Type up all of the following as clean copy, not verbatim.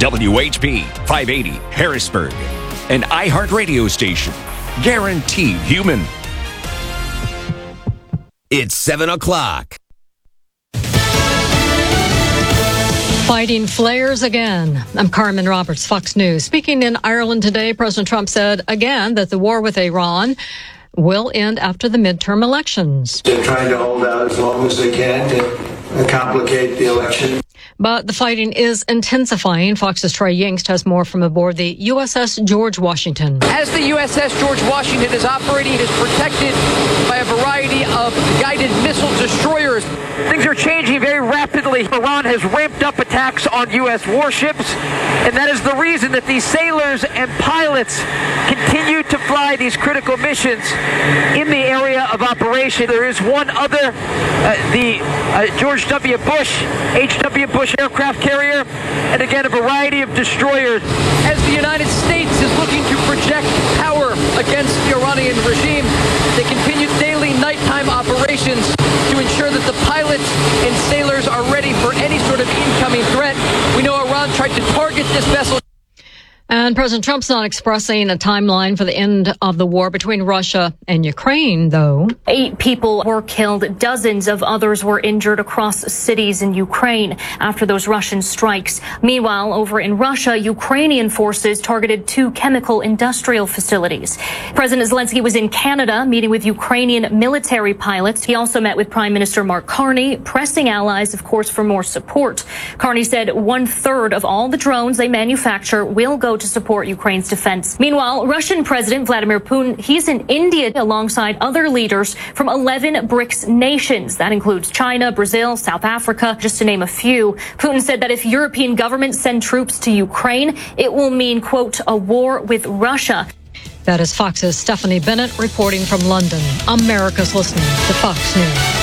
WHP 580 Harrisburg, an iHeartRadio station. Guaranteed human. It's 7 o'clock. Fighting flares again. I'm Carmen Roberts, Fox News. Speaking in Ireland today, President Trump said again that the war with Iran will end after the midterm elections. They're trying to hold out as long as they can to complicate the election. But the fighting is intensifying. Fox's Troy Yingst has more from aboard the USS George Washington. As the USS George Washington is operating, it is protected by a variety of guided missile destroyers. Things are changing very rapidly. Iran has ramped up attacks on U.S. warships, and that is the reason that these sailors and pilots continue to fly these critical missions in the area of operation. There is one other, the George W. Bush, H.W. Bush aircraft carrier, and again, a variety of destroyers. As the United States is looking to project power against the Iranian regime, they continue daily nighttime operations to ensure that the pilots and sailors are ready for any sort of incoming threat. We know Iran tried to target this vessel. And President Trump's not expressing a timeline for the end of the war between Russia and Ukraine, though. 8 people were killed. Dozens of others were injured across cities in Ukraine after those Russian strikes. Meanwhile, over in Russia, Ukrainian forces targeted 2 chemical industrial facilities. President Zelensky was in Canada meeting with Ukrainian military pilots. He also met with Prime Minister Mark Carney, pressing allies, of course, for more support. Carney said 1/3 of all the drones they manufacture will go to support Ukraine's defense. Meanwhile, Russian President Vladimir Putin, he's in India alongside other leaders from 11 BRICS nations. That includes China, Brazil, South Africa, just to name a few. Putin said that if European governments send troops to Ukraine, it will mean, quote, a war with Russia. That is Fox's Stephanie Bennett reporting from London. America's listening to Fox News.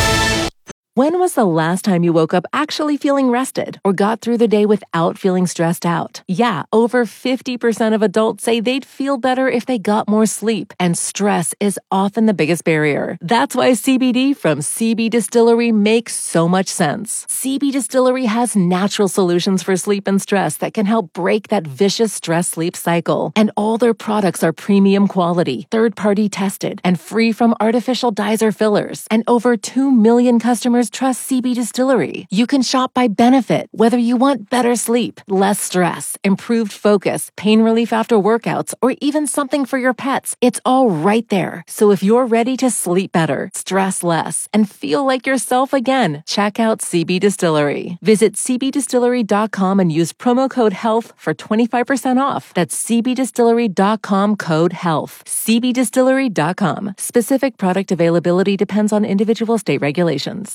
When was the last time you woke up actually feeling rested or got through the day without feeling stressed out? Yeah, over 50% of adults say they'd feel better if they got more sleep, and stress is often the biggest barrier. That's why CBD from CB Distillery makes so much sense. CB Distillery has natural solutions for sleep and stress that can help break that vicious stress-sleep cycle. And all their products are premium quality, third-party tested, and free from artificial dyes or fillers. And over 2 million customers trust CB Distillery. You can shop by benefit, whether you want better sleep, less stress, improved focus, pain relief after workouts, or even something for your pets. It's all right there. So if you're ready to sleep better, stress less, and feel like yourself again, check out CB Distillery. Visit cbdistillery.com and use promo code HEALTH for 25% off. That's cbdistillery.com code HEALTH. cbdistillery.com. Specific product availability depends on individual state regulations.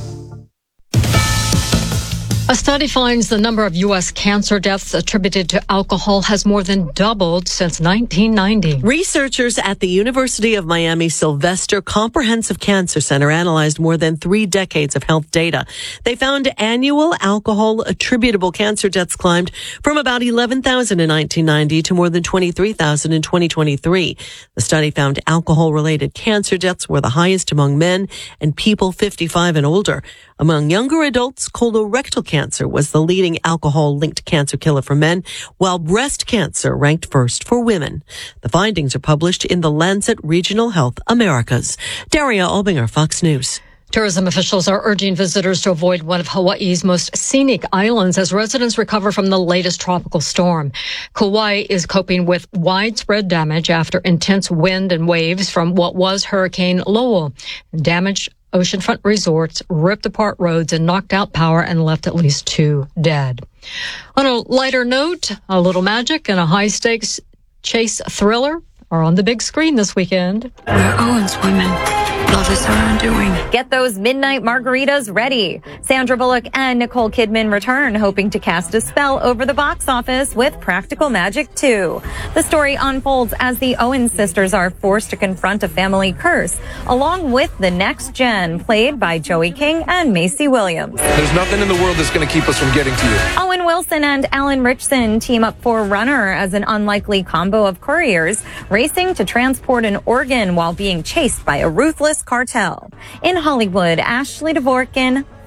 A study finds the number of U.S. cancer deaths attributed to alcohol has more than doubled since 1990. Researchers at the University of Miami Sylvester Comprehensive Cancer Center analyzed more than 3 decades of health data. They found annual alcohol attributable cancer deaths climbed from about 11,000 in 1990 to more than 23,000 in 2023. The study found alcohol-related cancer deaths were the highest among men and people 55 and older. Among younger adults, colorectal cancer was the leading alcohol-linked cancer killer for men, while breast cancer ranked first for women. The findings are published in the Lancet Regional Health Americas. Daria Albinger, Fox News. Tourism officials are urging visitors to avoid one of Hawaii's most scenic islands as residents recover from the latest tropical storm. Kauai is coping with widespread damage after intense wind and waves from what was Hurricane Lowell. Damaged oceanfront resorts ripped apart roads and knocked out power and left at least 2 dead. On a lighter note, a little magic and a high-stakes chase thriller are on the big screen this weekend. We're Owens women. Love is our undoing. Get those midnight margaritas ready. Sandra Bullock and Nicole Kidman return, hoping to cast a spell over the box office with Practical Magic 2. The story unfolds as the Owens sisters are forced to confront a family curse, along with the next gen, played by Joey King and Macy Williams. There's nothing in the world that's going to keep us from getting to you. Owen Wilson and Alan Ritchson team up for Runner as an unlikely combo of couriers racing to transport an organ while being chased by a ruthless cartel. In Hollywood, Ashley Dvorkin,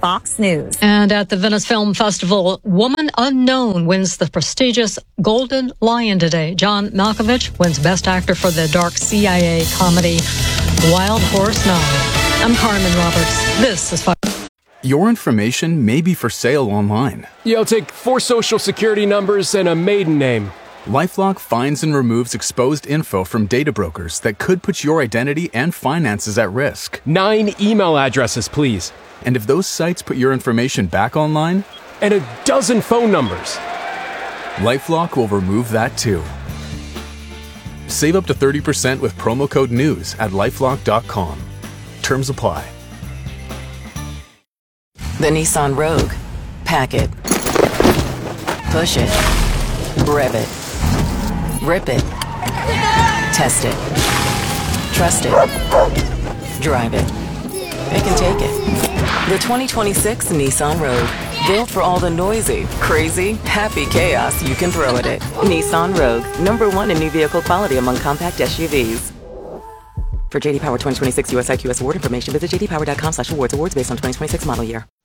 Fox News. And at the Venice Film Festival, Woman Unknown wins the prestigious Golden Lion today. John Malkovich wins Best Actor for the dark CIA comedy Wild Horse 9. I'm Carmen Roberts. This is Fox. Your information may be for sale online. Yeah, I'll take 4 social security numbers and a maiden name. LifeLock finds and removes exposed info from data brokers that could put your identity and finances at risk. 9 email addresses, please. And if those sites put your information back online? And a dozen phone numbers. LifeLock will remove that too. Save up to 30% with promo code NEWS at LifeLock.com. Terms apply. The Nissan Rogue. Pack it. Push it. Rev it. Rip it. Test it. Trust it. Drive it. It can take it. The 2026 Nissan Rogue. Built for all the noisy, crazy, happy chaos you can throw at it. Nissan Rogue. #1 in new vehicle quality among compact SUVs. For JD Power 2026 US IQS award information, visit jdpower.com/awards. Awards based on 2026 model year.